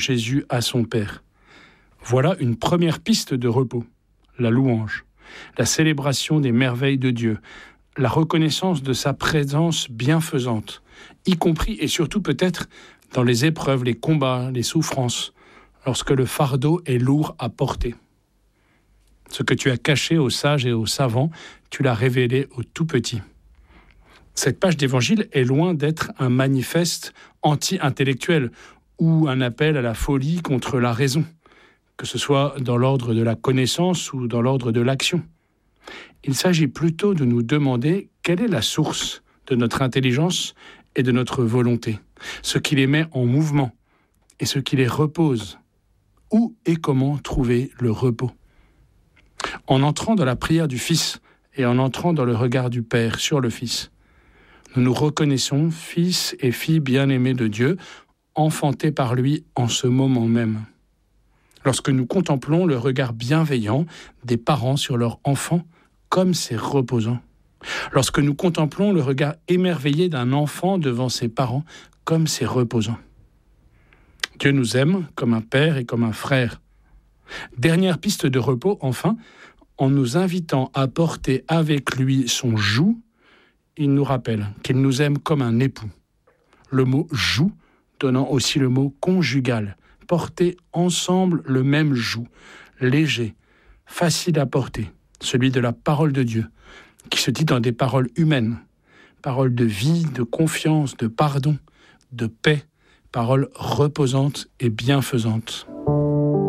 Jésus à son Père. Voilà une première piste de repos, la louange, la célébration des merveilles de Dieu, la reconnaissance de sa présence bienfaisante, y compris et surtout peut-être dans les épreuves, les combats, les souffrances, lorsque le fardeau est lourd à porter. Ce que tu as caché aux sages et aux savants, tu l'as révélé aux tout petits. Cette page d'évangile est loin d'être un manifeste anti-intellectuel ou un appel à la folie contre la raison, que ce soit dans l'ordre de la connaissance ou dans l'ordre de l'action. Il s'agit plutôt de nous demander quelle est la source de notre intelligence et de notre volonté, ce qui les met en mouvement et ce qui les repose. Où et comment trouver le repos ? En entrant dans la prière du Fils et en entrant dans le regard du Père sur le Fils, nous nous reconnaissons fils et filles bien-aimés de Dieu, enfantés par lui en ce moment même. Lorsque nous contemplons le regard bienveillant des parents sur leur enfant, comme c'est reposant. Lorsque nous contemplons le regard émerveillé d'un enfant devant ses parents, comme c'est reposant. Dieu nous aime comme un père et comme un frère. Dernière piste de repos, enfin, en nous invitant à porter avec lui son joug, il nous rappelle qu'il nous aime comme un époux. Le mot « joug » donnant aussi le mot « conjugal », porter ensemble le même joug, léger, facile à porter, celui de la parole de Dieu, qui se dit dans des paroles humaines, paroles de vie, de confiance, de pardon, de paix, paroles reposantes et bienfaisantes.